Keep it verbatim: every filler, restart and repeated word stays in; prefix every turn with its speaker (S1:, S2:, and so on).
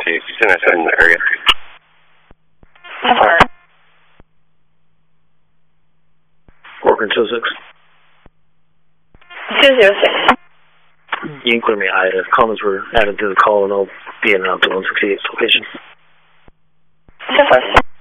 S1: to you. He's in a certain area.
S2: Sorry.
S3: Working two six.
S2: two zero six.
S3: You can clear me I if comments were added to the call, and I'll be in and out to one sixty-eight's location.
S2: two four six.